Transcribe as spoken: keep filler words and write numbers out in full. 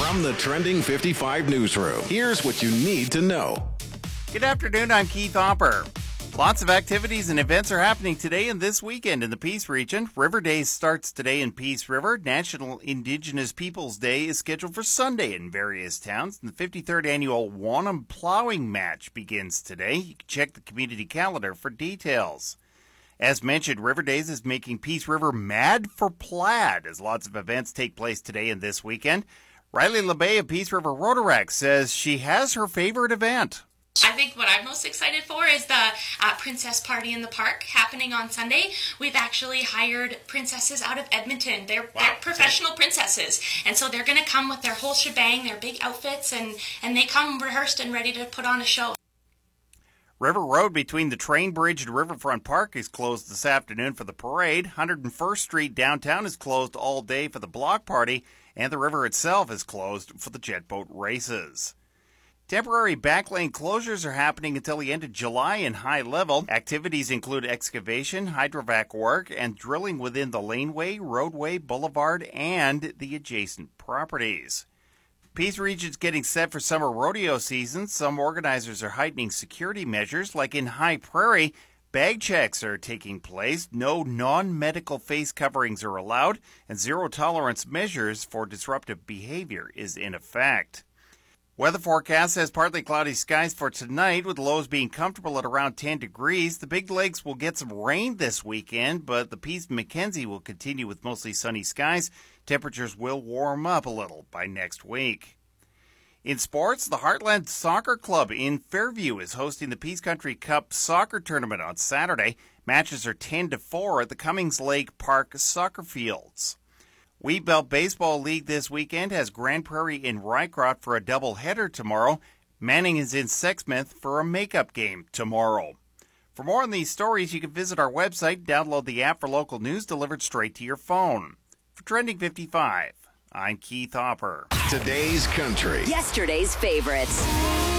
From the Trending fifty-five newsroom, here's what you need to know. Good afternoon, I'm Keith Hopper. Lots of activities and events are happening today and this weekend in the Peace region. River Days starts today in Peace River. National Indigenous Peoples Day is scheduled for Sunday in various towns. And the fifty-third annual Wanham Plowing Match begins today. You can check the community calendar for details. As mentioned, River Days is making Peace River mad for plaid as lots of events take place today and this weekend. Riley LeBay of Peace River Rotaract says she has her favorite event. I think what I'm most excited for is the uh, Princess Party in the Park happening on Sunday. We've actually hired princesses out of Edmonton. They're, wow. they're professional princesses, and so they're going to come with their whole shebang, their big outfits, and, and they come rehearsed and ready to put on a show. River Road between the Train Bridge and Riverfront Park is closed this afternoon for the parade. one hundred first Street downtown is closed all day for the block party, and the river itself is closed for the jet boat races. Temporary backlane closures are happening until the end of July in High Level. Activities include excavation, hydrovac work, and drilling within the laneway, roadway, boulevard, and the adjacent properties. Peace Region's getting set for summer rodeo season. Some organizers are heightening security measures, like in High Prairie. Bag checks are taking place, no non-medical face coverings are allowed, and zero-tolerance measures for disruptive behavior is in effect. Weather forecast says partly cloudy skies for tonight, with lows being comfortable at around ten degrees. The Big Lakes will get some rain this weekend, but the Peace Mackenzie will continue with mostly sunny skies. Temperatures will warm up a little by next week. In sports, the Heartland Soccer Club in Fairview is hosting the Peace Country Cup soccer tournament on Saturday. Matches are ten to four at the Cummings Lake Park soccer fields. Wheatbelt Baseball League this weekend has Grand Prairie in Rycroft for a doubleheader tomorrow. Manning is in Sexsmith for a makeup game tomorrow. For more on these stories, you can visit our website, download the app for local news delivered straight to your phone. For Trending fifty-five, I'm Keith Hopper. Today's country. Yesterday's favorites.